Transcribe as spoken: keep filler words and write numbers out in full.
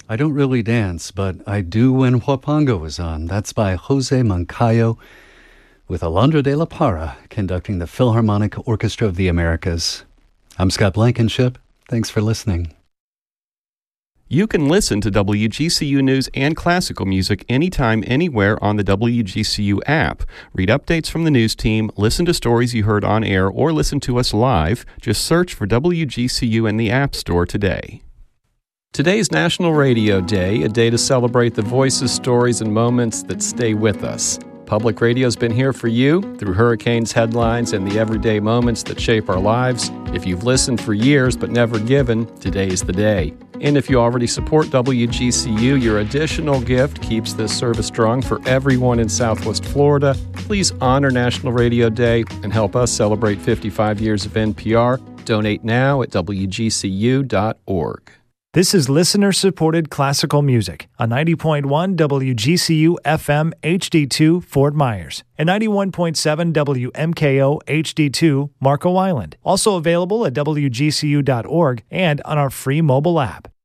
I don't really dance, but I do when Huapango is on. That's by Jose Moncayo, with Alondra de la Parra conducting the Philharmonic Orchestra of the Americas. I'm Scott Blankenship. Thanks for listening. You can listen to W G C U News and classical music anytime, anywhere on the W G C U app. Read updates from the news team, listen to stories you heard on air, or listen to us live. Just search for W G C U in the App Store today. Today's National Radio Day, a day to celebrate the voices, stories, and moments that stay with us. Public radio's been here for you through hurricanes, headlines, and the everyday moments that shape our lives. If you've listened for years but never given, today is the day. And if you already support W G C U, your additional gift keeps this service strong for everyone in Southwest Florida. Please honor National Radio Day and help us celebrate fifty-five years of N P R. Donate now at W G C U dot org. This is listener-supported classical music on ninety point one W G C U F M H D two Fort Myers and ninety-one point seven W M K O H D two Marco Island. Also available at W G C U dot org and on our free mobile app.